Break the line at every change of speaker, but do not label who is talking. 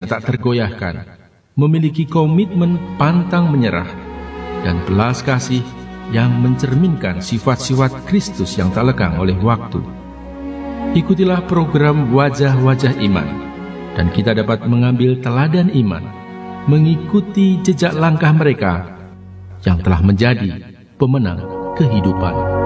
tak tergoyahkan, memiliki komitmen pantang menyerah, dan belas kasih yang mencerminkan sifat-sifat Kristus yang tak lekang oleh waktu. Ikutilah program Wajah-Wajah Iman, dan kita dapat mengambil teladan iman, mengikuti jejak langkah mereka yang telah menjadi pemenang kehidupan.